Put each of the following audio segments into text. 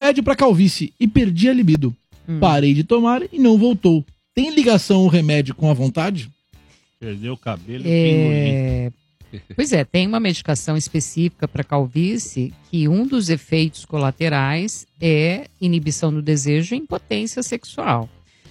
remédio pra calvície e perdi a libido. Parei de tomar e não voltou. Tem ligação o remédio com a vontade? Perdeu o cabelo e Pois é, tem uma medicação específica para calvície que um dos efeitos colaterais é inibição do desejo e impotência sexual.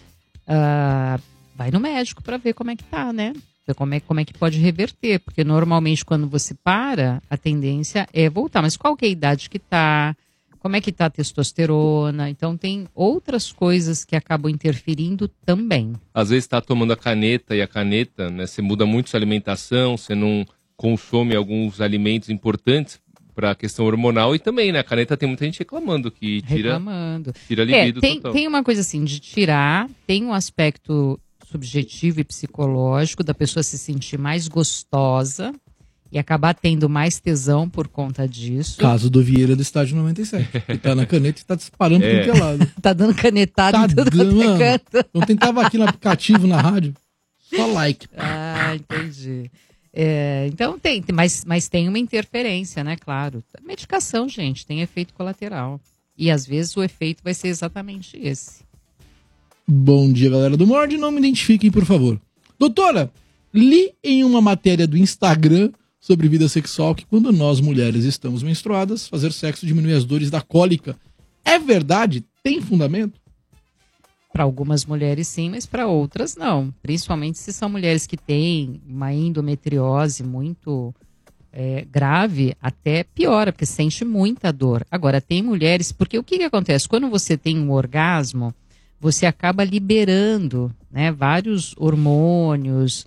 Vai no médico para ver como é que tá, né? Ver como é que pode reverter, porque normalmente quando você para, a tendência é voltar. Mas qual que é a idade que tá? Como é que tá a testosterona? Então tem outras coisas que acabam interferindo também. Às vezes está tomando a caneta e a caneta, né? Você muda muito sua alimentação, você não consome alguns alimentos importantes para a questão hormonal e também, né? A caneta tem muita gente reclamando que tira a libido total. Tem uma coisa assim, de tirar, tem um aspecto subjetivo e psicológico da pessoa se sentir mais gostosa e acabar tendo mais tesão por conta disso. Caso do Vieira do Estádio 97. Ele tá na caneta e tá disparando por que lado. Tá dando canetada em tudo quanto é canto. Ontem tava aqui no aplicativo, na rádio, só like. Entendi. Então mas tem uma interferência, né? Claro. A medicação, gente, tem efeito colateral. E às vezes o efeito vai ser exatamente esse. Bom dia, galera do Mord. Não me identifiquem, por favor. Doutora, li em uma matéria do Instagram sobre vida sexual que quando nós mulheres estamos menstruadas, fazer sexo diminui as dores da cólica. É verdade? Tem fundamento? Para algumas mulheres sim, mas para outras não. Principalmente se são mulheres que têm uma endometriose muito grave, até piora, porque sente muita dor. Agora, tem mulheres... Porque o que acontece? Quando você tem um orgasmo, você acaba liberando, né, vários hormônios,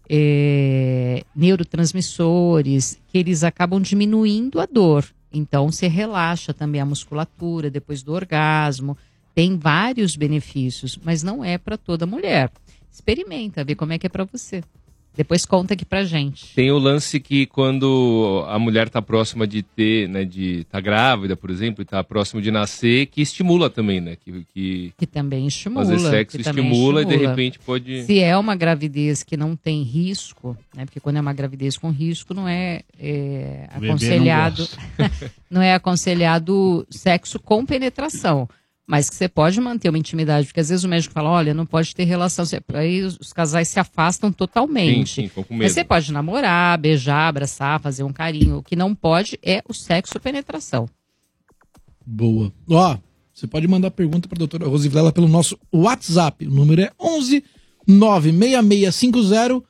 neurotransmissores, que eles acabam diminuindo a dor. Então, você relaxa também a musculatura depois do orgasmo. Tem vários benefícios, mas não é para toda mulher. Experimenta, vê como é que é para você. Depois conta aqui pra gente. Tem o lance que quando a mulher tá próxima de ter, né, de tá grávida, por exemplo, e tá próximo de nascer, que estimula também, né? Que também estimula. Fazer sexo estimula e de repente pode... Se é uma gravidez que não tem risco, né? Porque quando é uma gravidez com risco não é aconselhado... Não é aconselhado sexo com penetração. Mas que você pode manter uma intimidade, porque às vezes o médico fala, olha, não pode ter relação, aí os casais se afastam totalmente. Sim, com medo. Mas você pode namorar, beijar, abraçar, fazer um carinho. O que não pode é o sexo penetração. Boa. Você pode mandar pergunta para a doutora Rosivilela pelo nosso WhatsApp. O número é 11 96650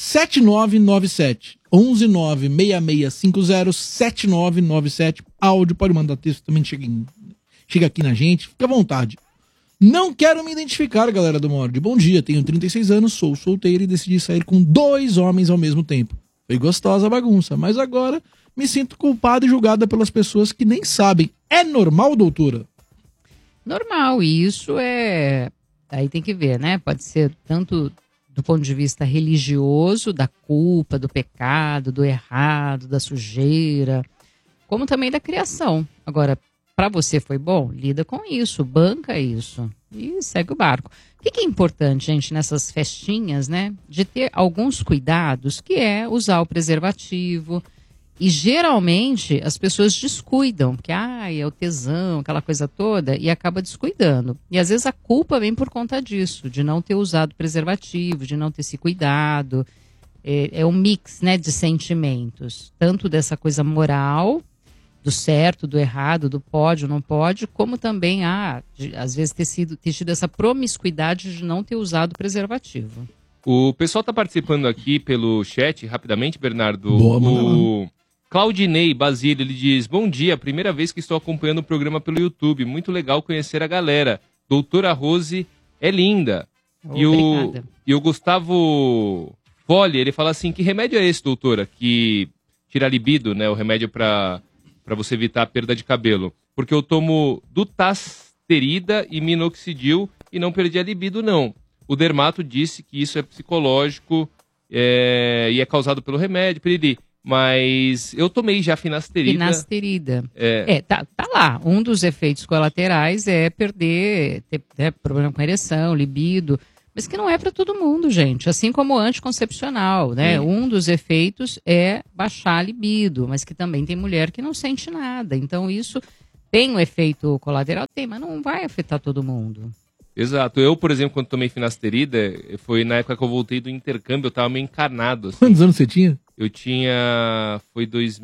7997. 11 96650 7997. Áudio, pode mandar texto, também chega aqui na gente, fica à vontade. Não quero me identificar, galera do Mord. Bom dia, tenho 36 anos, sou solteiro e decidi sair com 2 homens ao mesmo tempo. Foi gostosa a bagunça, mas agora me sinto culpada e julgada pelas pessoas que nem sabem. É normal, doutora? Normal, e isso aí tem que ver, né? Pode ser tanto do ponto de vista religioso, da culpa, do pecado, do errado, da sujeira, como também da criação. Agora, para você foi bom? Lida com isso, banca isso e segue o barco. O que é importante, gente, nessas festinhas, né? De ter alguns cuidados, que é usar o preservativo. E geralmente as pessoas descuidam, porque é o tesão, aquela coisa toda, e acaba descuidando. E às vezes a culpa vem por conta disso, de não ter usado preservativo, de não ter se cuidado. É um mix, né, de sentimentos, tanto dessa coisa moral, do certo, do errado, do pode ou não pode, como também, às vezes, ter tido essa promiscuidade de não ter usado preservativo. O pessoal está participando aqui pelo chat, rapidamente, Bernardo. Boa, o Claudinei Basílio, ele diz, bom dia, primeira vez que estou acompanhando o programa pelo YouTube, muito legal conhecer a galera. Doutora Rose é linda. Obrigada. E o Gustavo Fole, ele fala assim, que remédio é esse, doutora, que tira a libido, né, o remédio para você evitar a perda de cabelo? Porque eu tomo dutasterida e minoxidil e não perdi a libido, não. O dermato disse que isso é psicológico e é causado pelo remédio, piriri. Mas eu tomei já finasterida. Finasterida. Tá lá. Um dos efeitos colaterais é ter problema com ereção, libido, mas que não é para todo mundo, gente. Assim como o anticoncepcional, né? Um dos efeitos é baixar a libido, mas que também tem mulher que não sente nada. Então isso Tem um efeito colateral? Tem, mas não vai afetar todo mundo. Exato. Eu, por exemplo, quando tomei finasterida, foi na época que eu voltei do intercâmbio, eu tava meio encarnado. Assim. Quantos anos você tinha? Eu tinha... Foi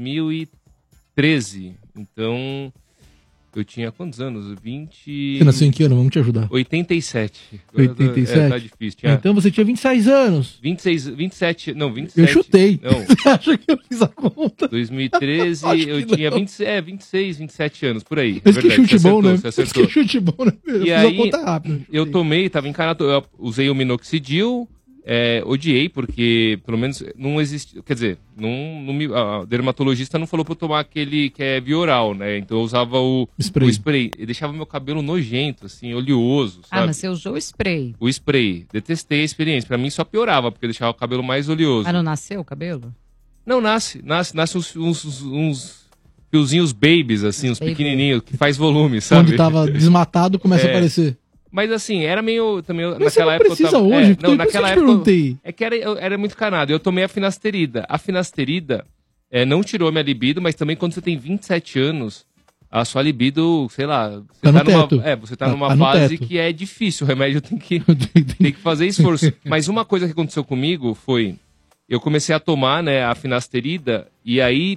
2013. Então, eu tinha quantos anos? 20... Você nasceu em que ano? Vamos te ajudar. 87. 87? Tá difícil. Tinha Então você tinha 26 anos. 26, 27... Não, 27. Eu chutei. Não. Você acha que eu fiz a conta? 2013, eu tinha 26, 27 anos, por aí. Mas que chute bom, né? Você acertou. Que chute bom, né? Eu E fiz aí, a conta rápida. eu tomei, tava encanado, eu usei o minoxidil, odiei, porque pelo menos não existe, quer dizer, a dermatologista não falou pra eu tomar aquele que é via oral, né? Então eu usava o spray. E deixava meu cabelo nojento, assim, oleoso, sabe? Ah, mas você usou o spray. O spray. Detestei a experiência. Pra mim só piorava, porque deixava o cabelo mais oleoso. Ah, não nasceu o cabelo? Não, nasce uns fiozinhos babies, assim, uns pequenininhos, que faz volume, sabe? Onde tava desmatado, começa a aparecer. Mas assim, era meio também Mas naquela você não época precisa eu tava, hoje, não, naquela eu te perguntei. É que era muito canado. Eu tomei a finasterida. A finasterida não tirou minha libido, mas também quando você tem 27 anos, a sua libido, sei lá, você tá numa fase que é difícil, o remédio tem que fazer esforço. Mas uma coisa que aconteceu comigo foi, eu comecei a tomar, né, a finasterida, e aí,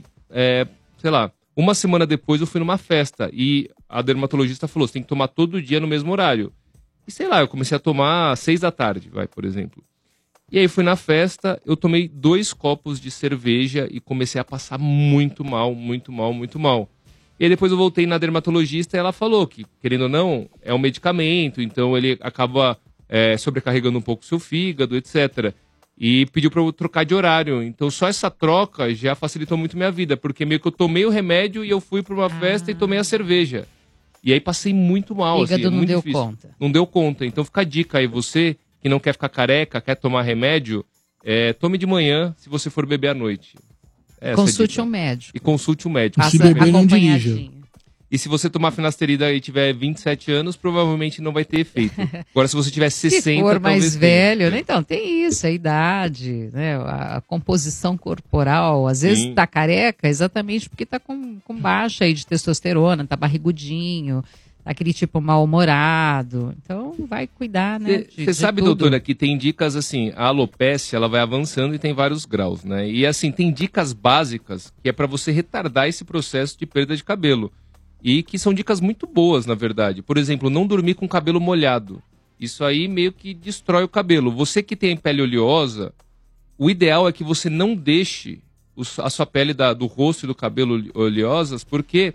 sei lá, uma semana depois eu fui numa festa, e a dermatologista falou, você tem que tomar todo dia no mesmo horário. E sei lá, eu comecei a tomar às 6 da tarde, por exemplo. E aí fui na festa, eu tomei 2 copos de cerveja e comecei a passar muito mal, muito mal, muito mal. E aí depois eu voltei na dermatologista e ela falou que, querendo ou não, é um medicamento, então ele acaba sobrecarregando um pouco o seu fígado, etc. E pediu pra eu trocar de horário. Então só essa troca já facilitou muito minha vida, porque meio que eu tomei o remédio e eu fui pra uma festa e tomei a cerveja. E aí passei muito mal. O fígado assim, não deu difícil. conta. Não deu conta. Então fica a dica aí, você que não quer ficar careca, quer tomar remédio, tome de manhã se você for beber à noite. Consulte um médico. E consulte um médico. Se beber, não dirija. E se você tomar finasterida e tiver 27 anos, provavelmente não vai ter efeito. Agora, se você tiver 60, se for mais talvez velho, tenha. então tem isso, a idade, né? A composição corporal, às vezes tá careca exatamente porque tá com baixa aí de testosterona, tá barrigudinho, tá aquele tipo mal-humorado. Então vai cuidar, né? Você sabe, tudo. doutora, que tem dicas assim, a alopécia ela vai avançando e tem vários graus, né? E assim, tem dicas básicas que é para você retardar esse processo de perda de cabelo. E que são dicas muito boas, na verdade. Por exemplo, não dormir com o cabelo molhado. Isso aí meio que destrói o cabelo. Você que tem pele oleosa, o ideal é que você não deixe a sua pele do rosto e do cabelo oleosas, porque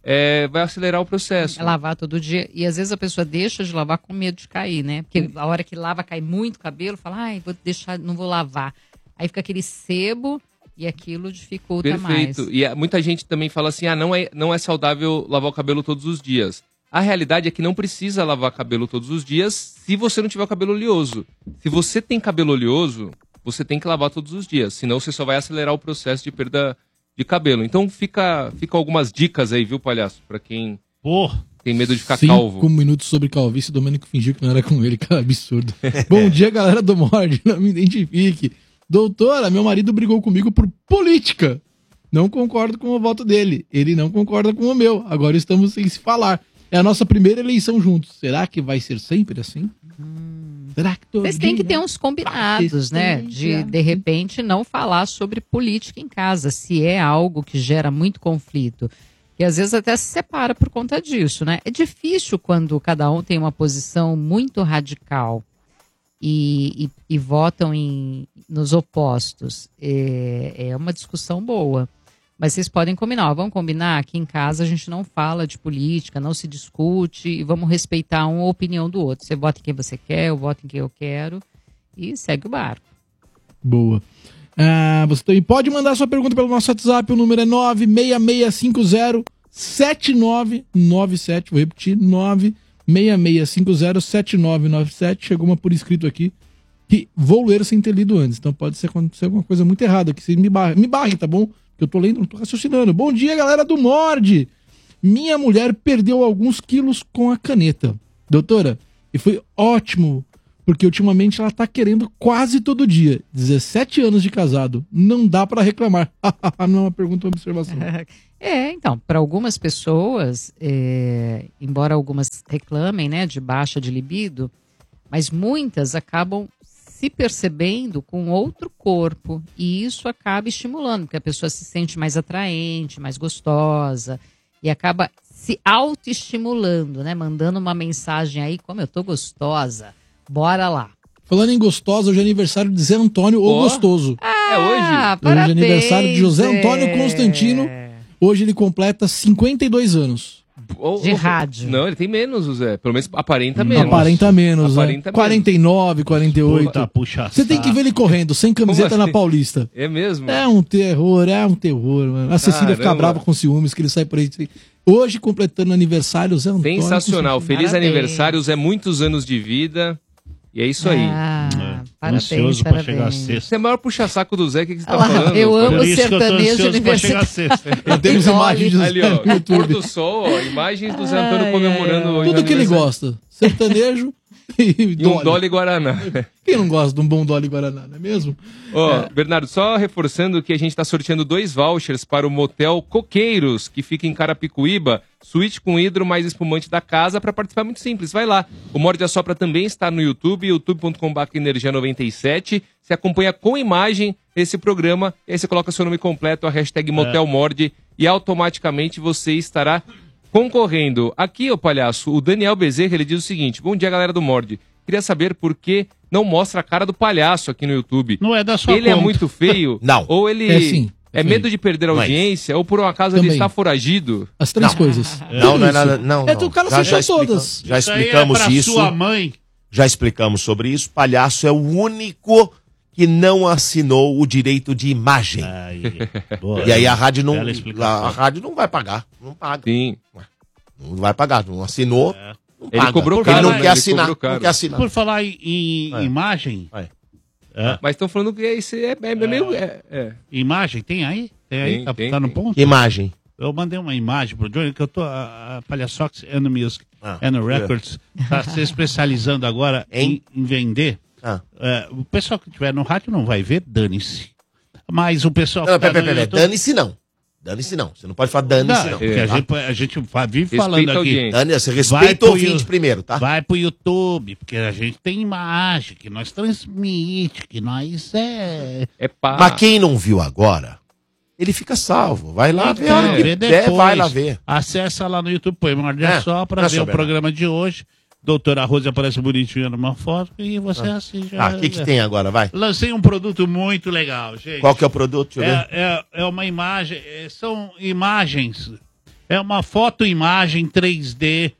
vai acelerar o processo. É lavar todo dia. E às vezes a pessoa deixa de lavar com medo de cair, né? Porque a hora que lava, cai muito cabelo, fala, ai, vou deixar, não vou lavar. Aí fica aquele sebo... E aquilo dificulta mais. Perfeito. E muita gente também fala assim, não é saudável lavar o cabelo todos os dias. A realidade é que não precisa lavar cabelo todos os dias se você não tiver o cabelo oleoso. Se você tem cabelo oleoso, você tem que lavar todos os dias. Senão você só vai acelerar o processo de perda de cabelo. Então fica algumas dicas aí, viu, palhaço? Pra quem tem medo de ficar calvo. 5 minutos sobre calvície, o Domênico fingiu que não era com ele, cara, absurdo. Bom dia, galera do Morde, não me identifique. Doutora, meu marido brigou comigo por política. Não concordo com o voto dele. Ele não concorda com o meu. Agora estamos sem se falar. É a nossa primeira eleição juntos. Será que vai ser sempre assim? Será que vocês têm que ter uns combinados, né? De repente, não falar sobre política em casa, se é algo que gera muito conflito. E às vezes até se separa por conta disso, né? É difícil quando cada um tem uma posição muito radical. E votam nos opostos. É uma discussão boa. Mas vocês podem combinar. Vamos combinar? Aqui em casa a gente não fala de política, não se discute e vamos respeitar uma opinião do outro. Você vota em quem você quer, eu voto em quem eu quero e segue o barco. Boa. Você também pode mandar sua pergunta pelo nosso WhatsApp. O número é 966507997. Vou repetir, 966507997. Chegou uma por escrito aqui que vou ler sem ter lido antes. Então pode ser acontecer alguma coisa muito errada aqui. Você me barre, tá bom? Que eu tô lendo, não tô raciocinando. Bom dia, galera do Morde. Minha mulher perdeu alguns quilos com a caneta. Doutora, e foi ótimo, Porque ultimamente ela tá querendo quase todo dia. 17 anos de casado. Não dá pra reclamar. Não é uma pergunta, é uma observação. Então, para algumas pessoas, embora algumas reclamem, né, de baixa de libido, mas muitas acabam se percebendo com outro corpo. E isso acaba estimulando, porque a pessoa se sente mais atraente, mais gostosa, e acaba se autoestimulando, né? Mandando uma mensagem aí, como eu tô gostosa, bora lá. Falando em gostosa, hoje é aniversário de Zé Antônio, ou Gostoso. É hoje? Parabéns, Hoje é aniversário de José Antônio Constantino. Hoje ele completa 52 anos. De rádio. Não, ele tem menos, Zé. Pelo menos aparenta menos. Aparenta menos, Aparenta né? 49, 48. Puta, puxa Você tem que ver ele correndo, sem camiseta Como na assim? Paulista. É mesmo? É um terror, mano. A Cecília fica Caramba. brava com ciúmes, que ele sai por aí. Hoje, completando aniversário, Zé Antônio. Sensacional. Feliz Parabéns. aniversário, Zé. Muitos anos de vida. E é isso aí. Parabéns, Ansioso pra parabéns. chegar a sexta. Você é o maior puxa-saco do Zé. O que você tá Olha lá, falando? eu amo Por isso que eu tô sertanejo ansioso pra chegar a aniversário. sexta. Temos imagens de Ali, Zé ó. no Pôr YouTube. do sol, ó. Imagens do Zé Antônio comemorando hoje. Tudo o que ele aniversário. gosta. Sertanejo e E um Dolly Guaraná. Quem não gosta de um bom Dolly Guaraná, não é mesmo? Ó, Bernardo, só reforçando que a gente tá sorteando 2 vouchers para o Motel Coqueiros, que fica em Carapicuíba, suíte com hidro mais espumante da casa. Para participar é muito simples, vai lá. O Morde a Sopra também está no YouTube, youtube.com/energia97. Você acompanha com imagem esse programa, e aí você coloca seu nome completo, a hashtag Motel Morde, e automaticamente você estará concorrendo. Aqui, ô palhaço, o Daniel Bezerra, ele diz o seguinte: bom dia, galera do Morde. Queria saber por que não mostra a cara do palhaço aqui no YouTube. Não é da sua Ele é conta. muito feio? Não. Ou ele É sim. é medo de perder a Não é audiência? Ou por um acaso ele Também. está foragido? As três coisas. Não, não é nada. Não, É, não. o cara Já acertou explicamos- todas. Já Isso aí explicamos é pra isso. sua mãe. Já explicamos sobre isso. Palhaço é o único que não assinou o direito de imagem. Aí, boa. E aí a rádio não, Bela explicação. a rádio não vai pagar. Não paga. Sim. Não vai pagar. Não assinou. Não Ele paga. cobrou Porque caro, ele não né? quer Ele assinar. cobrou caro. Não quer assinar. Por falar em É. imagem, Mas estão falando que isso é meio... imagem, tem aí? Tem aí? Tem, Tá no tem. ponto? Que imagem. Eu mandei uma imagem pro Johnny, que eu tô, a Palhaçox and Music and Records tá se especializando agora em vender. O pessoal que estiver no rádio não vai ver, dane-se. Mas o pessoal que Não, tá no pera. YouTube- Dane-se não. Dane-se não. Você não pode falar dane-se Não, não. porque a gente vive falando Respeita a aqui. audiência. Dane-se, Vai respeita pro o ouvinte You- primeiro, tá? Vai pro YouTube, porque a gente tem imagem, que nós transmite, que nós É Ah. Mas quem não viu agora, ele fica salvo. Vai lá ver a hora que vê der, vai lá ver. Acessa lá no YouTube, põe Morde a Sopra pra Olha ver só, o Bernardo. programa de hoje. Doutora Rose aparece bonitinha numa foto e você assiste. Ah, o que tem agora? Vai. Lancei um produto muito legal, gente. Qual que é o produto? Deixa eu ver. É uma imagem, são imagens. É uma foto-imagem 3D.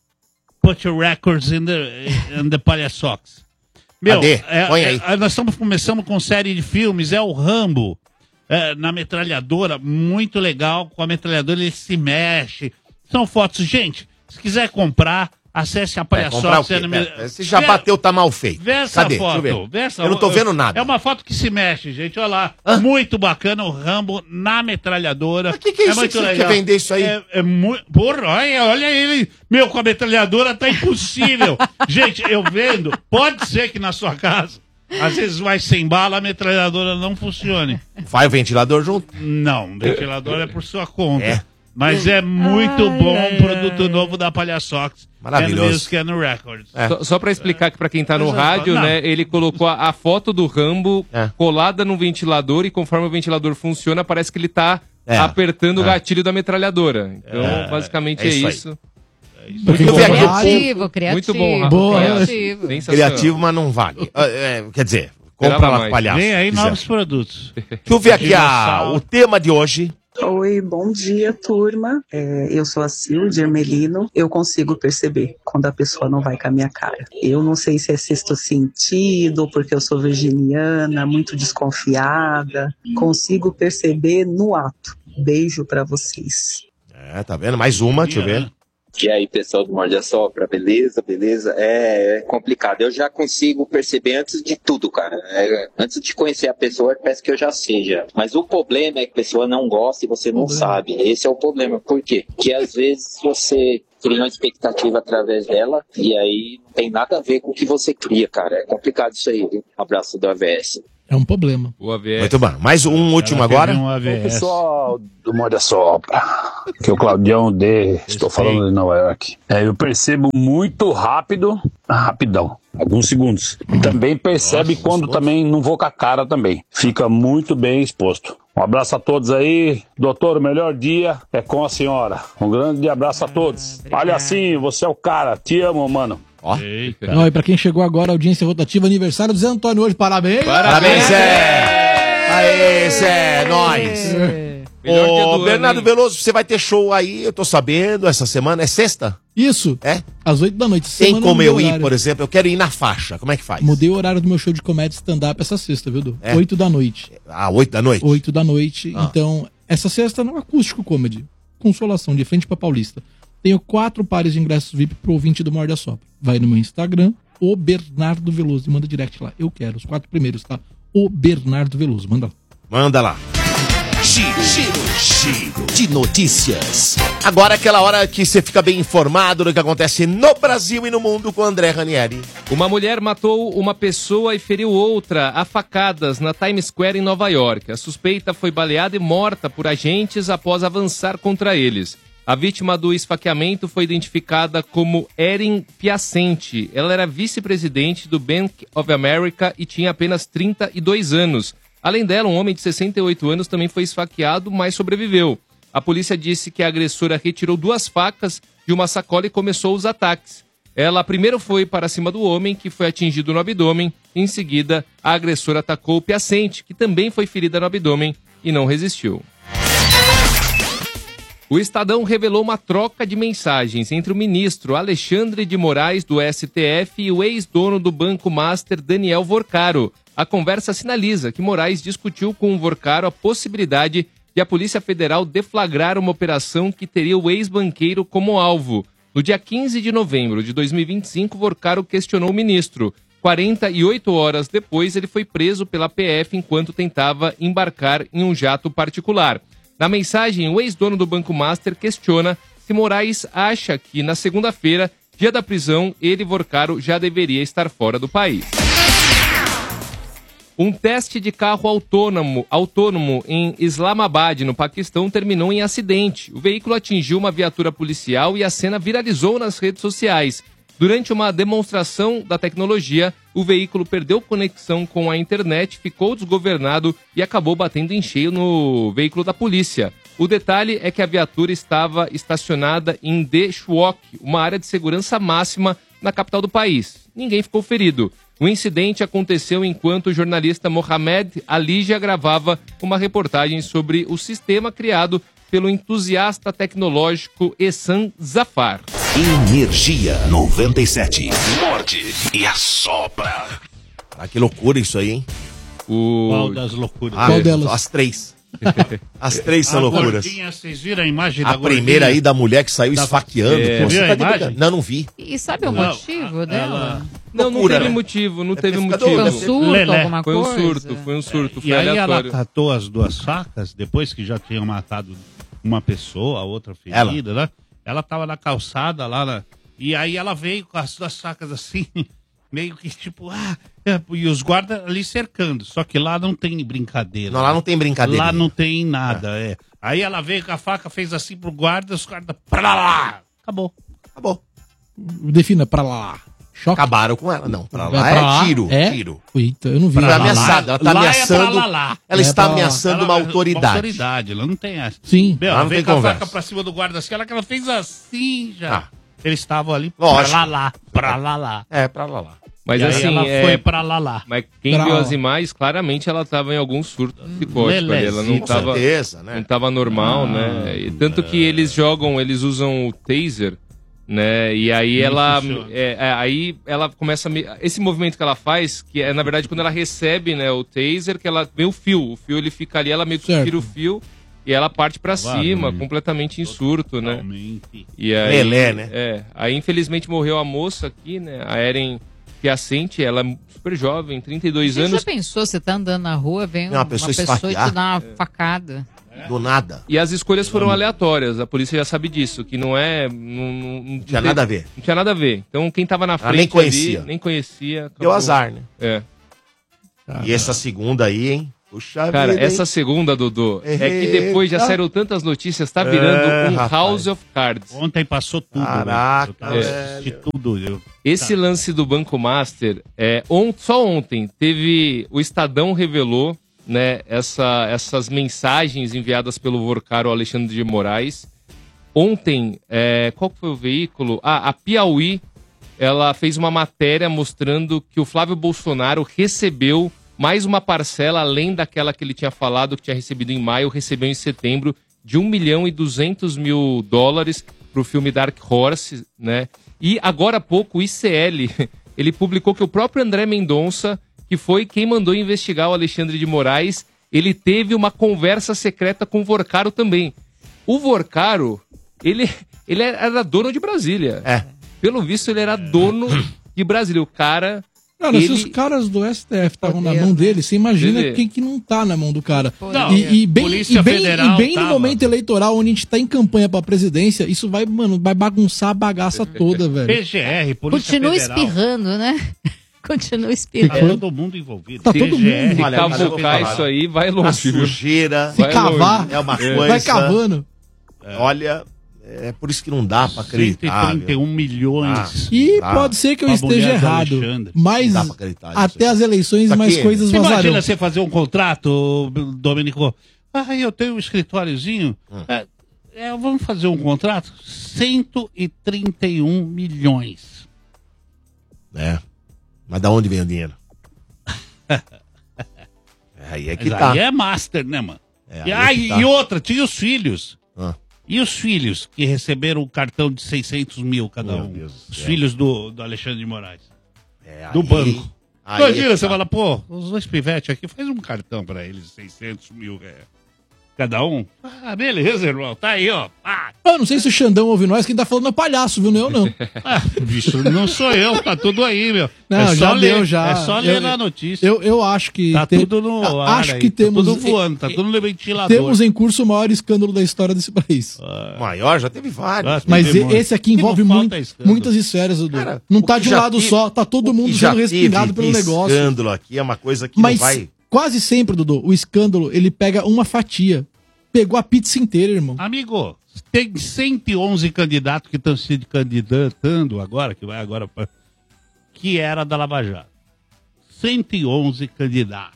Put your records in the Palhaçox. Cadê? Põe aí. Nós começamos com série de filmes, é o Rambo. Na metralhadora, muito legal. Com a metralhadora ele se mexe. São fotos. Gente, se quiser comprar, acesse a Comprar o Palhaçox. quê? Pera, se já bateu, tá mal feito. Vê essa Cadê? foto. Deixa eu ver. Vê essa- Eu não tô vendo nada. É uma foto que se mexe, gente. Olha lá. Muito bacana o Rambo na metralhadora. Mas que é isso? muito Você legal. quer vender isso aí? É muito. Porra, olha ele. Meu, com a metralhadora tá impossível. Gente, eu vendo. Pode ser que na sua casa, às vezes vai sem bala, a metralhadora não funcione. Vai o ventilador junto? Não, o ventilador é por sua conta. É. Mas é muito bom um produto novo da Palhaçox. Maravilhoso. And Music and Records. Só pra explicar que pra quem tá no Mas, rádio, não. né, ele colocou a foto do Rambo colada no ventilador e conforme o ventilador funciona, parece que ele tá apertando o gatilho da metralhadora. Então, basicamente é isso aí. isso. Porque eu vi aqui Criativo, criativo. Muito bom, Rafa. Boa. Criativo. Sensacional. criativo, mas não vale. Quer dizer, Esperava compra lá mais. com palhaço. Vem aí se quiser. novos produtos. Deixa eu ver aqui Dinossauro. o tema de hoje. Oi, bom dia, turma. Eu sou a Silvia Ermelino. Eu consigo perceber quando a pessoa não vai com a minha cara. Eu não sei se é sexto sentido, porque eu sou virginiana, muito desconfiada. Consigo perceber no ato. Beijo pra vocês. Tá vendo? Mais uma, deixa eu ver. E aí, pessoal do Morde a Sopra, beleza? É complicado. Eu já consigo perceber antes de tudo, cara. Antes de conhecer a pessoa, parece que eu já sei já. Mas o problema é que a pessoa não gosta e você não sabe. Esse é o problema. Por quê? Porque às vezes você cria uma expectativa através dela, e aí não tem nada a ver com o que você cria, cara. É complicado isso aí, viu? Abraço do AVS. É um problema. O AVS. Muito bom. Mais um último agora. Oi, pessoal do Morde a Sopra, que é o Claudião D, estou falando de Nova York. Eu percebo muito rapidão, alguns segundos. E também percebe quando também não vou com a cara também. Fica muito bem exposto. Um abraço a todos aí. Doutor, o melhor dia é com a senhora. Um grande abraço a todos. Olha assim, você é o cara. Te amo, mano. Ó. Não, e pra quem chegou agora, audiência rotativa, aniversário do Zé Antônio hoje, parabéns! Parabéns, Zé! Aê, Zé, nós! Ô, Bernardo Veloso, você vai ter show aí, eu tô sabendo, essa semana, é sexta? Isso, É? às 8 da noite. Tem como eu ir, por exemplo, eu quero ir na faixa, como é que faz? Mudei o horário do meu show de comédia stand-up essa sexta, viu, Du? É? 8 da noite. Ah, 8 da noite? 8 da noite, então, essa sexta no Acústico Comedy, Consolação, de frente pra Paulista. Tenho 4 pares de ingressos VIP pro ouvinte do Morde a Sopra. Vai no meu Instagram, o Bernardo Veloso, e manda direct lá. Eu quero, os 4 primeiros, tá? O Bernardo Veloso, manda lá. Manda lá. Giro de notícias. Agora é aquela hora que você fica bem informado do que acontece no Brasil e no mundo com o André Ranieri. Uma mulher matou uma pessoa e feriu outra a facadas na Times Square em Nova York. A suspeita foi baleada e morta por agentes após avançar contra eles. A vítima do esfaqueamento foi identificada como Erin Piacente. Ela era vice-presidente do Bank of America e tinha apenas 32 anos. Além dela, um homem de 68 anos também foi esfaqueado, mas sobreviveu. A polícia disse que a agressora retirou 2 facas de uma sacola e começou os ataques. Ela primeiro foi para cima do homem, que foi atingido no abdômen. Em seguida, a agressora atacou o Piacente, que também foi ferida no abdômen e não resistiu. O Estadão revelou uma troca de mensagens entre o ministro Alexandre de Moraes, do STF, e o ex-dono do Banco Master, Daniel Vorcaro. A conversa sinaliza que Moraes discutiu com o Vorcaro a possibilidade de a Polícia Federal deflagrar uma operação que teria o ex-banqueiro como alvo. No dia 15 de novembro de 2025, Vorcaro questionou o ministro. 48 horas depois, ele foi preso pela PF enquanto tentava embarcar em um jato particular. Na mensagem, o ex-dono do Banco Master questiona se Moraes acha que, na segunda-feira, dia da prisão, ele, Vorcaro, já deveria estar fora do país. Um teste de carro autônomo em Islamabad, no Paquistão, terminou em acidente. O veículo atingiu uma viatura policial e a cena viralizou nas redes sociais. Durante uma demonstração da tecnologia, o veículo perdeu conexão com a internet, ficou desgovernado e acabou batendo em cheio no veículo da polícia. O detalhe é que a viatura estava estacionada em Deshwok, uma área de segurança máxima na capital do país. Ninguém ficou ferido. O incidente aconteceu enquanto o jornalista Mohamed Alija gravava uma reportagem sobre o sistema criado pelo entusiasta tecnológico Ehsan Zafar. Energia 97. Morde e assopra. Ah, que loucura isso aí, hein? Qual das loucuras? Qual delas? As 3. As 3 são loucuras. Gordinha, vocês viram a imagem A da gordinha? primeira aí da mulher que saiu esfaqueando. Você viu a imagem? Não, não vi. E sabe o motivo dela? Não Loucura, teve né? motivo, não teve pescador, Foi um motivo. surto, Lelé. alguma Foi um coisa? surto, foi um surto, foi E aí aleatório. ela catou as 2 facas, depois que já tinham matado uma pessoa, a outra ferida, né? Ela tava na calçada lá, e aí ela veio com as 2 facas assim, meio que tipo, e os guardas ali cercando. Só que lá não tem brincadeira. Não, lá não tem brincadeira. Lá não tem nada, Aí ela veio com a faca, fez assim pro guarda, os guardas, pra lá! Acabou. Defina pra lá. Choque. Acabaram com ela. Não, pra É lá pra é lá? tiro. É? Tiro. Eita, eu não vi. Foi ameaçada. Ela tá Lá ameaçando. é pra lá. Ela É está pra lá. ameaçando uma autoridade. autoridade, ela não tem essa. Sim. Meu, Lá ela não veio tem com a conversa. faca pra cima do guarda assim, ela fez assim já. Ah. Eles estavam ali Lógico. pra lá. É, pra lá. Mas E aí assim, ela foi pra lá. mas quem Pra viu lá. as imagens, claramente ela estava em algum surto psicótico ali. Ela não Lelezito. Com estava certeza, né? não tava normal, né? E tanto que eles usam o taser, né? E aí aí ela começa esse movimento que ela faz, que é na verdade quando ela recebe, né, o taser, que ela vê o fio ele fica ali, ela meio que Certo. tira o fio e ela parte pra cima, Provavelmente. completamente em surto, né? Totalmente. E aí, Lelé, né? aí infelizmente morreu a moça aqui, né? A Erin Piacente, ela é super jovem, 32 Você anos. já pensou, você tá andando na rua, vem Uma uma pessoa pessoa e esfaquear. te dá uma facada? Do nada. E as escolhas foram aleatórias, a polícia já sabe disso, que não é... Não tinha nada a ver. Não tinha nada a ver. Então quem tava na frente nem conhecia. ali, nem conhecia. Acabou. Deu azar, né? É. E essa segunda aí, hein? Puxa Cara, vida, essa hein? segunda, Dodô, é que depois já saíram tantas notícias, tá virando um House of Cards. Ontem passou tudo. Caraca, velho. Eu assisti tudo. Esse lance do Banco Master, só ontem teve... O Estadão revelou, né, essas mensagens enviadas pelo Vorcaro ao Alexandre de Moraes. Ontem, qual que foi o veículo? A Piauí, ela fez uma matéria mostrando que o Flávio Bolsonaro recebeu mais uma parcela, além daquela que ele tinha falado que tinha recebido em maio, recebeu em setembro, de $1.200.000 para o filme Dark Horse, né? E agora há pouco o ICL, ele publicou que o próprio André Mendonça, que foi quem mandou investigar o Alexandre de Moraes, ele teve uma conversa secreta com o Vorcaro também. O Vorcaro, ele era dono de Brasília. Pelo visto, ele era dono de Brasília. O cara... Cara, se os caras do STF estavam na mão dele, você imagina quem que não tá na mão do cara. Não, e bem no tava. momento eleitoral, onde a gente tá em campanha pra presidência, isso vai bagunçar a bagaça toda, velho. PGR, Polícia Continua Federal. espirrando, né? Continua espirrando. Tá todo mundo envolvido. Tá todo mundo. Se cavocar isso aí, vai longe. A sujeira. Se cavar, é uma coisa. vai cavando. Olha, é por isso que não dá pra acreditar. 131 milhões. E pode ser que eu A esteja mulher do errado, Alexandre. mas Não dá pra acreditar nisso até aí. as eleições Isso mais aqui, coisas Você vazarão. imagina você fazer um contrato, Domênico? Eu tenho um escritóriozinho. Vamos fazer um contrato? 131 milhões. Mas da onde vem o dinheiro? Aí é que Mas tá. aí é master, né, mano? aí é que tá. E outra, tinha os filhos. Ah. E os filhos que receberam um cartão de 600 mil cada Meu um? Deus do Os céu. filhos do Alexandre de Moraes. É, Do aí- banco. aí Imagina, é que você tá. fala, os dois pivetes aqui, faz um cartão pra eles, 600 mil cada um. Beleza, irmão, tá aí, ó. Eu não sei se o Xandão ouve nós, quem tá falando é palhaço, viu? Não eu não. Bicho, não sou eu, tá tudo aí, meu. Não, já deu, já. É só ler na notícia. Eu acho que... Tá tudo no ar acho aí, que tá temos... tudo voando, tá tudo no ventilador. Temos em curso o maior escândalo da história desse país. Maior, já teve vários. Mas esse aqui envolve não falta escândalo. muitas esferas, Dudu. Cara, não o tá que de um já lado teve- só, tá todo o mundo que já sendo respingado teve pelo de negócio. escândalo aqui é uma coisa que Mas não vai... quase sempre, Dudu, o escândalo, ele pega uma fatia. Pegou a pizza inteira, irmão. Amigo, tem 111 candidatos que estão se candidatando agora, que vai agora pra... que era da Lava Jato. 111 candidatos.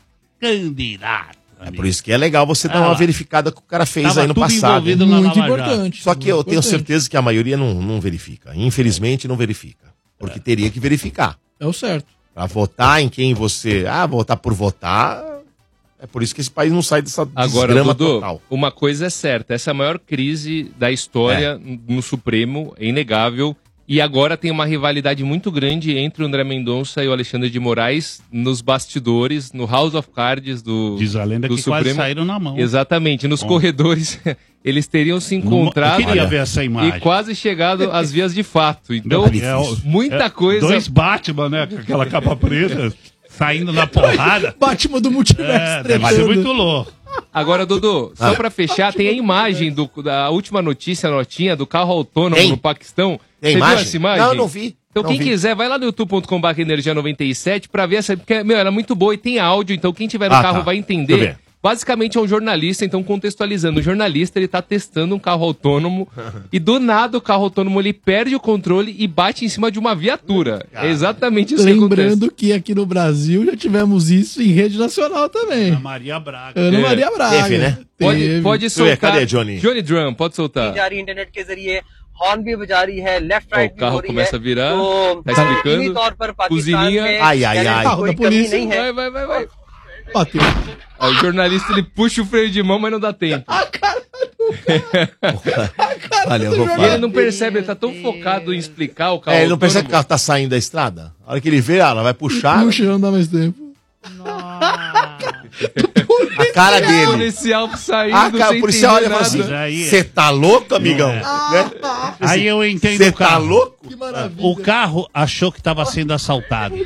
É por isso que é legal você dar uma verificada que o cara fez Tava aí no tudo passado. envolvido na Muito Lava importante. Só que eu muito tenho importante. certeza que a maioria não verifica. Infelizmente não verifica. Porque teria que verificar. É o certo. Pra votar em quem você... votar por votar... É por isso que esse país não sai dessa Agora, desgrama Dudu, total. uma coisa é certa, essa é a maior crise da história no Supremo, é inegável, e agora tem uma rivalidade muito grande entre o André Mendonça e o Alexandre de Moraes nos bastidores, no House of Cards do Diz a lenda do que quase saíram na mão. Exatamente, nos corredores eles teriam se encontrado Eu queria ver essa imagem. e quase chegado às vias de fato. Então, Não, muita coisa... Dois Batman, né? Com aquela capa preta, saindo na porrada. Batman do multiverso. Deve ser muito louco. Agora, Dudu, só pra fechar, tem a imagem da última notinha do carro autônomo no Paquistão. Tem Você imagem? viu essa imagem? Não, eu não vi. Então Não quem vi. quiser, vai lá no youtube.com/energia97 pra ver essa... Porque, ela é muito boa e tem áudio, então quem tiver no carro tá. vai Deixa eu entender. ver. Basicamente é um jornalista, então contextualizando, o jornalista ele tá testando um carro autônomo e do nada o carro autônomo ele perde o controle e bate em cima de uma viatura. É exatamente isso que acontece. Lembrando que aqui no Brasil já tivemos isso em rede nacional também. Ana Maria Braga. Ana Maria Braga. Teve, né? Pode soltar. Cadê, Johnny? Johnny Drum, pode soltar. Internet के जरिए हॉर्न भी बजा रही है लेफ्ट Ó, right o भी carro हो रही começa है a virar, तो tá explicando. यकीनी तौर पर पाकिस्तान Cozinha. में Ai, ai, कहने ai. की Carro कोई da कमी polícia. नहीं है Vai. Bateu. Aí o jornalista ele puxa o freio de mão, mas não dá tempo. Olha, eu vou E falar. ele não percebe, ele tá tão focado em explicar o carro. Ele não percebe que o autônomo. carro tá saindo da estrada? A hora que ele vê, ela vai puxar. Puxa, não dá mais tempo. cara dele. O policial saindo Ah, cara, o sem policial olha e entender fala assim, nada. você tá louco, amigão? É. Né? Aí eu entendo Você o carro. tá louco? Que maravilha. O carro achou que estava sendo assaltado.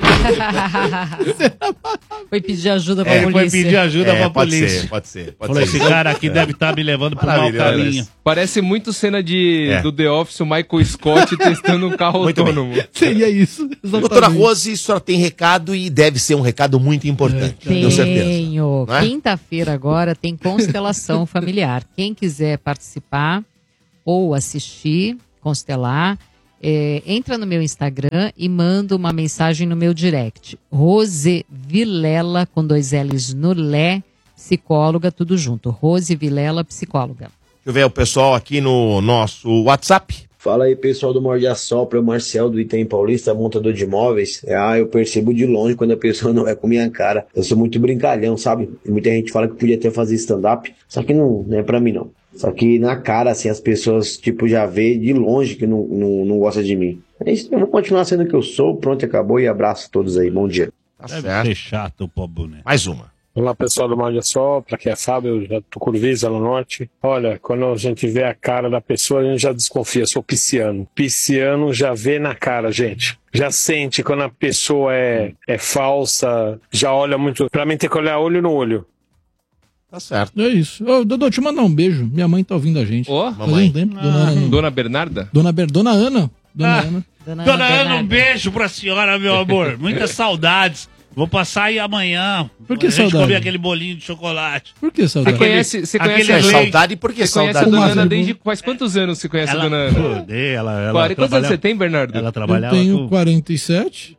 Foi pedir ajuda pra Ele polícia. foi pedir ajuda pra pode polícia. ser, pode ser. Pode Falou, ser. esse cara aqui deve estar me levando pro mau Maravilhoso. caminho. Parece muito cena É. do The Office, o Michael Scott testando um carro Muito bem. autônomo. Seria isso. Exatamente. Doutora Rose, a senhora tem recado e deve ser um recado muito importante. Tenho certeza. Tenho. Não é? Quinta-feira agora tem constelação familiar. Quem quiser participar ou assistir, constelar, entra no meu Instagram e manda uma mensagem no meu direct. Rose Vilela, com 2 L's no Lé, psicóloga, tudo junto. Rose Vilela, psicóloga. Deixa eu ver o pessoal aqui no nosso WhatsApp. Fala aí, pessoal do Morde a Sopra, o Marcel do Itaim Paulista, montador de imóveis. Eu percebo de longe quando a pessoa não é com minha cara. Eu sou muito brincalhão, sabe? Muita gente fala que podia até fazer stand-up, só que não é pra mim, não. Só que na cara, assim, as pessoas, tipo, já vê de longe que não gosta de mim. É isso, eu vou continuar sendo o que eu sou, pronto, acabou, e abraço a todos aí, bom dia. Tá Deve certo. ser chato o pobre boneco. Mais uma. Olá, pessoal do Morde a Sopra, aqui é Fábio, já tô Curvisa, no Norte. Olha, quando a gente vê a cara da pessoa, a gente já desconfia, sou pisciano. Pisciano já vê na cara, gente. Já sente quando a pessoa é falsa, já olha muito. Pra mim tem que olhar olho no olho. Tá certo. É isso. Ô, Dodô, deixa eu mandar um beijo. Minha mãe tá ouvindo a gente. Ó, Faz um tempo. Dona Bernarda? Dona Ana. Dona Ah, Ana. Dona Ana, um beijo pra senhora, meu amor. Muitas saudades. Vou passar aí amanhã. Por que a gente saudade? comer aquele bolinho de chocolate. Por que saudade? Você conhece aquele a leite. Saudade, por que Você conhece saudade? a Dona Uma Ana vergonha. desde... Faz quantos anos você conhece a Dona Ana? Quantos anos você tem, Bernardo? Ela Eu trabalhava tenho com... 47.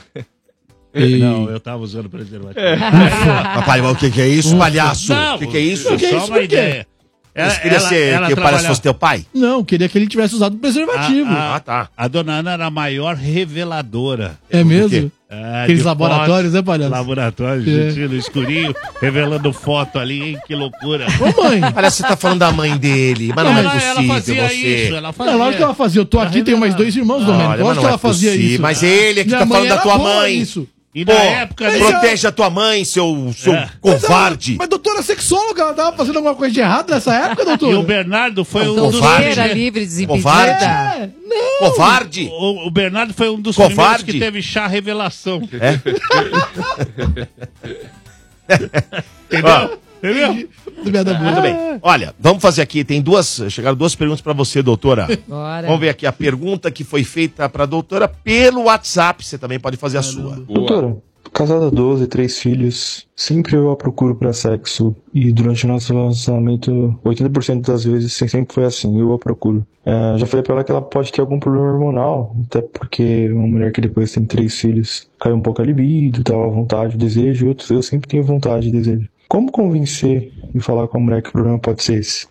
E- Não, eu tava usando preservativo. Papai, mas o que é isso, palhaço? Não, O que é isso? que é Só isso, uma por quê? ideia. Você queria ser que o palhaço fosse teu pai? Não, queria que ele tivesse usado preservativo. Tá. A Dona Ana era a maior reveladora. É mesmo? de Aqueles laboratórios, fotos, né, palhaço? Laboratórios, É. gente, no escurinho, revelando foto ali, hein? Que loucura. Ô, mãe. Parece que você tá falando da mãe dele, mas não, é ela possível fazia você. isso, ela É fazia. lógico que ela fazia. Eu tô aqui, tenho mais 2 irmãos, Domênico. Olha, mas Lógico não que ela é fazia possível, isso. mas ele é que Minha tá mãe falando da era tua boa mãe. Isso. E Pô, na época... proteja a tua mãe, seu covarde. Mas doutora sexóloga, ela tava fazendo alguma coisa de errado nessa época, doutor? E o Bernardo foi um dos... Doutora livre, desimpedida. Covarde. Não. Covarde. O Bernardo foi um dos Covarde. primeiros que teve chá revelação. É? Entendeu? Entendeu? Muito bem. Olha, vamos fazer aqui. Chegaram 2 perguntas pra você, doutora. Bora. Vamos ver aqui a pergunta que foi feita pra doutora pelo WhatsApp. Você também pode fazer a sua. Doutora, casada 12, 3 filhos, sempre eu a procuro pra sexo e durante o nosso relacionamento, 80% das vezes sempre foi assim, eu a procuro. Já falei pra ela que ela pode ter algum problema hormonal, até porque uma mulher que depois tem 3 filhos cai um pouco a libido, tal, a vontade, o desejo, e outros eu sempre tenho vontade e desejo. Como convencer e falar com a mulher que o problema pode ser esse?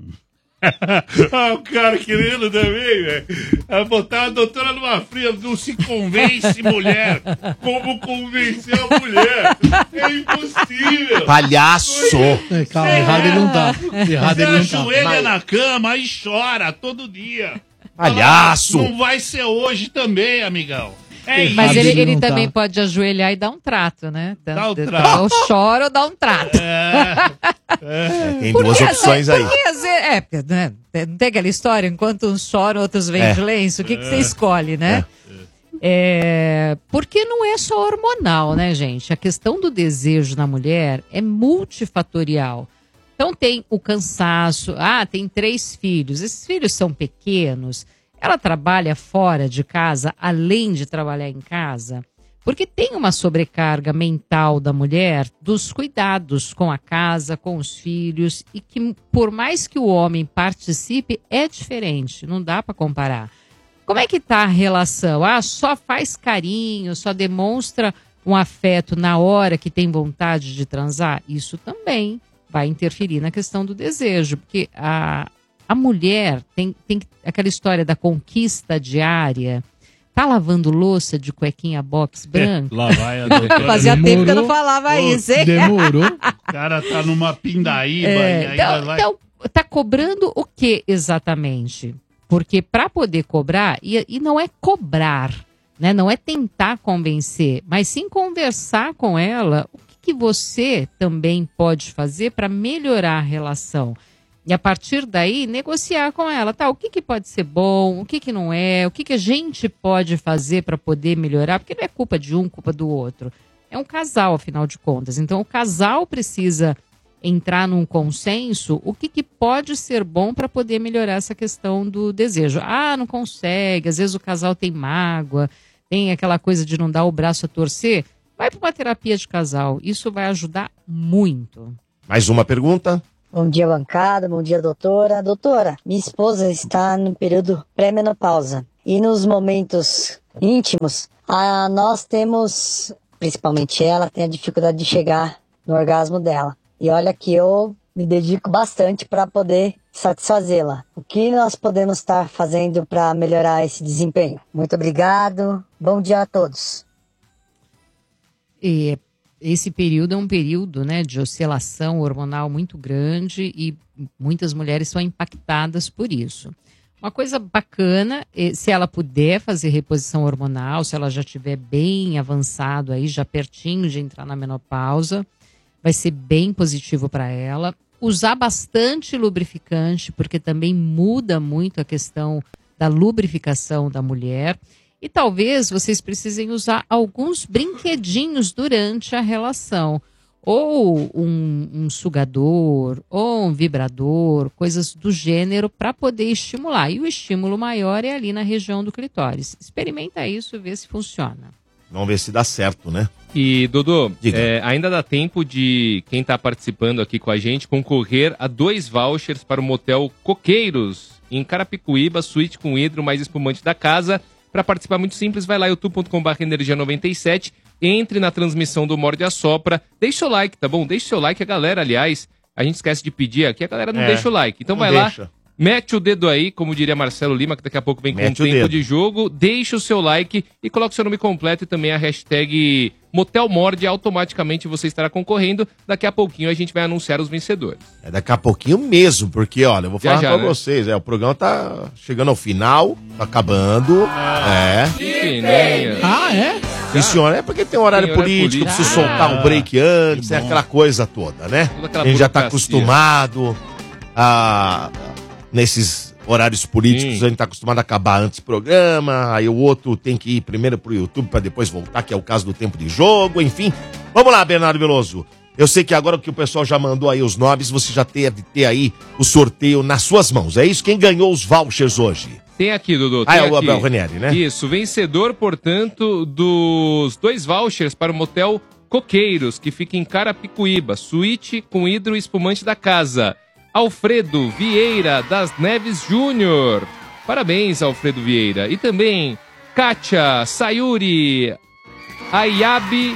O cara querendo também, velho. Botar a doutora numa fria, não se convence, mulher. Como convencer a mulher? É impossível. Palhaço. Calma, errado ele não tá. Errado ele não Você tá. ajoelha na cama e chora todo dia. Palhaço. Não vai ser hoje também, amigão. É isso. Mas ele não tá. também pode ajoelhar e dar um trato, né? Dá um trato. Ou chora ou dá um trato. Tem 2 opções aí. Porque, às vezes, porque, né, não tem aquela história, enquanto uns choram, outros vêm de lenço, o que você escolhe, né? Porque não é só hormonal, né, gente? A questão do desejo na mulher é multifatorial. Então tem o cansaço, tem 3 filhos, esses filhos são pequenos, ela trabalha fora de casa, além de trabalhar em casa, porque tem uma sobrecarga mental da mulher dos cuidados com a casa, com os filhos, e que por mais que o homem participe, é diferente, não dá para comparar. Como é que tá a relação? Só faz carinho, só demonstra um afeto na hora que tem vontade de transar? Isso também vai interferir na questão do desejo, porque a mulher tem aquela história da conquista diária. Tá lavando louça de cuequinha box branca? Lá vai a doutora. Fazia tempo que eu não falava isso, hein? Demorou. O cara tá numa pindaíba e ainda vai... Então, tá cobrando o que exatamente? Porque para poder cobrar, e não é cobrar, né? Não é tentar convencer, mas sim conversar com ela o que que você também pode fazer para melhorar a relação? E a partir daí, negociar com ela, tá? O que pode ser bom, o que não é, o que a gente pode fazer para poder melhorar, porque não é culpa de um, culpa do outro. É um casal, afinal de contas. Então, o casal precisa entrar num consenso, o que pode ser bom para poder melhorar essa questão do desejo. Ah, não consegue, às vezes o casal tem mágoa, tem aquela coisa de não dar o braço a torcer. Vai para uma terapia de casal, isso vai ajudar muito. Mais uma pergunta? Bom dia, bancada. Bom dia, doutora. Doutora, minha esposa está no período pré-menopausa. E nos momentos íntimos, nós temos, principalmente ela, tem a dificuldade de chegar no orgasmo dela. E olha que eu me dedico bastante para poder satisfazê-la. O que nós podemos estar fazendo para melhorar esse desempenho? Muito obrigado. Bom dia a todos. E esse período é um período, né, de oscilação hormonal muito grande e muitas mulheres são impactadas por isso. Uma coisa bacana, se ela puder fazer reposição hormonal, se ela já estiver bem avançado aí, já pertinho de entrar na menopausa, vai ser bem positivo para ela. Usar bastante lubrificante, porque também muda muito a questão da lubrificação da mulher. E talvez vocês precisem usar alguns brinquedinhos durante a relação. Ou um sugador, ou um vibrador, coisas do gênero para poder estimular. E o estímulo maior é ali na região do clitóris. Experimenta isso e vê se funciona. Vamos ver se dá certo, né? E, Dodô, ainda dá tempo de quem está participando aqui com a gente concorrer a 2 vouchers para o motel Coqueiros, em Carapicuíba, suíte com hidro mais espumante da casa. Para participar, muito simples, vai lá, youtube.com/energia97, entre na transmissão do Morde a Sopra, deixa o like, tá bom? Deixa o seu like, a galera, aliás, a gente esquece de pedir aqui, a galera não deixa o like. Então vai lá, mete o dedo aí, como diria Marcelo Lima, que daqui a pouco vem com o tempo de jogo, deixa o seu like e coloca o seu nome completo e também a hashtag Motel Morde, automaticamente você estará concorrendo. Daqui a pouquinho a gente vai anunciar os vencedores. Daqui a pouquinho mesmo, porque, olha, eu vou falar pra né? vocês, o programa tá chegando ao final, tá acabando, Sim, senhora, é porque tem horário político, precisa soltar um break antes, aquela coisa toda, né? A gente já tá acostumado nesses horários políticos, a gente tá acostumado a acabar antes do programa, aí o outro tem que ir primeiro pro YouTube pra depois voltar, que é o caso do tempo de jogo, enfim. Vamos lá, Bernardo Veloso. Eu sei que agora que o pessoal já mandou aí os nomes, você já deve ter aí o sorteio nas suas mãos. É isso? Quem ganhou os vouchers hoje? Tem aqui, Dudu. É o Abel Ranieri, né? Isso, vencedor, portanto, dos 2 vouchers para o motel Coqueiros, que fica em Carapicuíba, suíte com hidro e espumante da casa. Alfredo Vieira das Neves Júnior. Parabéns, Alfredo Vieira. E também Kátia Sayuri Ayabe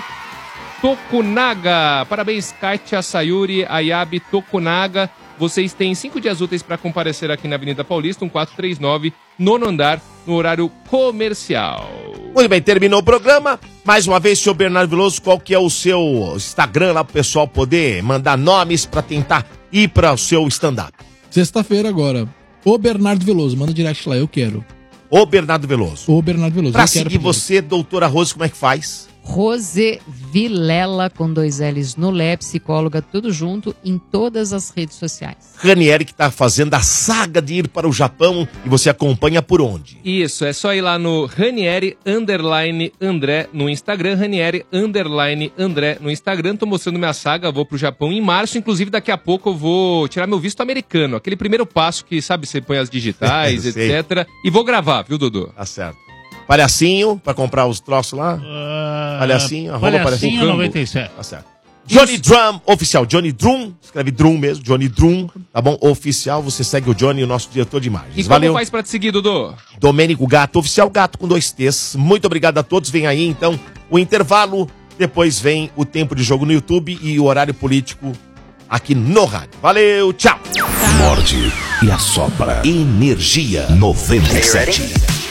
Tokunaga. Parabéns, Kátia Sayuri Ayabe Tokunaga. Vocês têm 5 dias úteis para comparecer aqui na Avenida Paulista, 1439, 9º andar, no horário comercial. Muito bem, terminou o programa. Mais uma vez, senhor Bernardo Veloso, qual que é o seu Instagram lá pro pessoal poder mandar nomes para tentar ir para o seu stand-up? Sexta-feira agora. O Bernardo Veloso, manda direct lá, eu quero. O Bernardo Veloso. O Bernardo Veloso. Pra seguir você, doutora Rose, como é que faz? Rose Vilela, com 2 L's no Lé, psicóloga, tudo junto, em todas as redes sociais. Ranieri, que tá fazendo a saga de ir para o Japão, e você acompanha por onde? Isso, é só ir lá no Ranieri_André no Instagram, Ranieri_André no Instagram. Tô mostrando minha saga, vou pro Japão em março, inclusive daqui a pouco eu vou tirar meu visto americano, aquele primeiro passo que, sabe, você põe as digitais, etc. E vou gravar, viu, Dudu? Tá certo. Palhacinho, pra comprar os troços lá. Palhacinho, arroba Palhacinho 97. Tá certo. Johnny Drum, oficial. Johnny Drum, escreve Drum mesmo, Johnny Drum, tá bom? Oficial, você segue o Johnny, o nosso diretor de imagens. E como faz pra te seguir, Dudu? Domênico Gato, oficial Gato com 2 T's. Muito obrigado a todos. Vem aí, então, o intervalo. Depois vem o tempo de jogo no YouTube e o horário político aqui no rádio. Valeu, tchau. Morde e assopra. Energia 97.